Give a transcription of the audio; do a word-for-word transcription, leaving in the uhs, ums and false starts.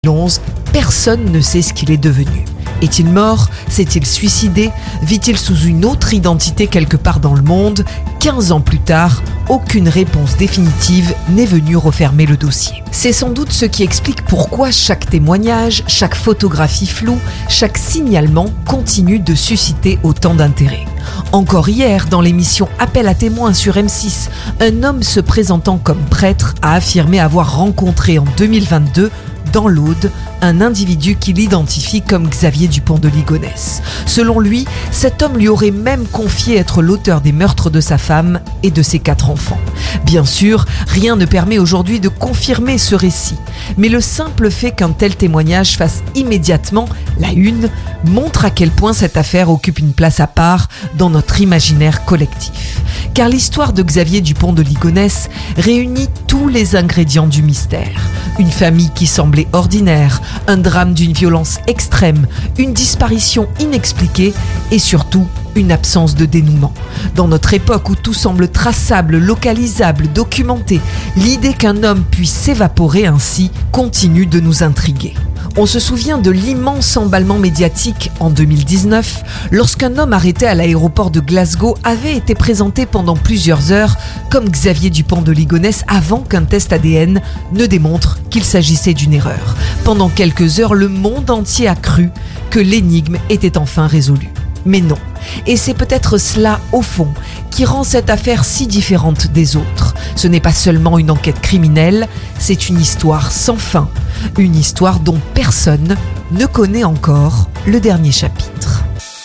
deux mille onze, personne ne sait ce qu'il est devenu. Est-il mort? S'est-il suicidé? Vit-il sous une autre identité quelque part dans le monde? quinze ans plus tard, aucune réponse définitive n'est venue refermer le dossier. C'est sans doute ce qui explique pourquoi chaque témoignage, chaque photographie floue, chaque signalement continue de susciter autant d'intérêt. Encore hier, dans l'émission Appel à témoins sur M six, un homme se présentant comme prêtre a affirmé avoir rencontré en deux mille vingt-deux dans l'Aude, un individu qu'il identifie comme Xavier Dupont de Ligonnès. Selon lui, cet homme lui aurait même confié être l'auteur des meurtres de sa femme et de ses quatre enfants. Bien sûr, rien ne permet aujourd'hui de confirmer ce récit, mais le simple fait qu'un tel témoignage fasse immédiatement la une montre à quel point cette affaire occupe une place à part dans notre imaginaire collectif. Car l'histoire de Xavier Dupont de Ligonnès réunit tous les ingrédients du mystère. Une famille qui semblait ordinaire, un drame d'une violence extrême, une disparition inexpliquée et surtout une absence de dénouement. Dans notre époque où tout semble traçable, localisable, documenté, l'idée qu'un homme puisse s'évaporer ainsi continue de nous intriguer. On se souvient de l'immense emballement médiatique en deux mille dix-neuf, lorsqu'un homme arrêté à l'aéroport de Glasgow avait été présenté pendant plusieurs heures comme Xavier Dupont de Ligonnès avant qu'un test A D N ne démontre qu'il s'agissait d'une erreur. Pendant quelques heures, le monde entier a cru que l'énigme était enfin résolue. Mais non. Et c'est peut-être cela, au fond, qui rend cette affaire si différente des autres. Ce n'est pas seulement une enquête criminelle, c'est une histoire sans fin. Une histoire dont personne ne connaît encore le dernier chapitre.